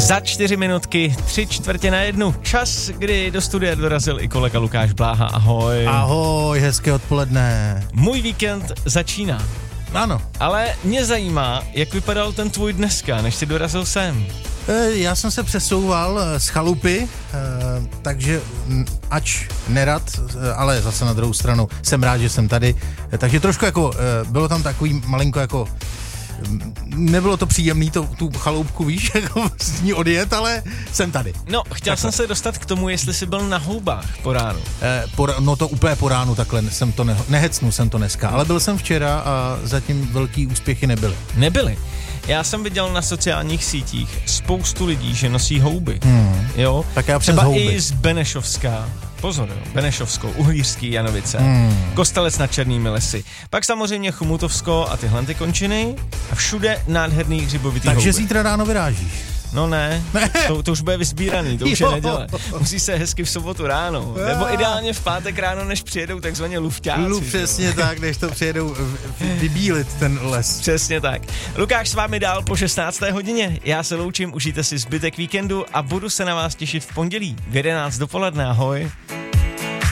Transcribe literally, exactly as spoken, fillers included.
Za čtyři minutky, tři čtvrtě na jednu. Čas, kdy do studia dorazil i kolega Lukáš Bláha. Ahoj. Ahoj, hezké odpoledne. Můj víkend začíná. Ano. Ale mě zajímá, jak vypadal ten tvůj dneska, než jsi dorazil sem. Já jsem se přesouval z chalupy, takže ač nerad, ale zase na druhou stranu jsem rád, že jsem tady. Takže trošku jako, bylo tam takový malinko jako, nebylo to příjemný to, tu chaloupku, víš, jako z ní odjet, ale jsem tady. No, chtěl takhle. jsem se dostat k tomu, jestli jsi byl na houbách po ránu. Eh, po, no to úplně po ránu, takhle jsem to, ne, nehecnul jsem to dneska, ale byl jsem včera a zatím velký úspěchy nebyly. Nebyly. Já jsem viděl na sociálních sítích spoustu lidí, že nosí houby. Hmm. Jo? Tak já třeba houby. i z Benešovská. Pozor, jo, Benešovskou, Uhlířský Janovice, hmm. Kostelec nad Černými lesy. Pak samozřejmě Chumutovsko a tyhle ty končiny a všude nádherný hřibovitý houby. Takže zítra ráno vyrážíš. No ne, ne. To, to už bude vyzbíraný, to už je neděle. Musí se hezky v sobotu ráno, nebo ideálně v pátek ráno, než přijedou takzvaně lufťáci. Luf, přesně tak, než to přijedou vybílit ten les. Přesně tak. Lukáš s vámi dál po šestnácté hodině. Já se loučím, užijte si zbytek víkendu a budu se na vás těšit v pondělí v jedenáct dopoledne. Ahoj.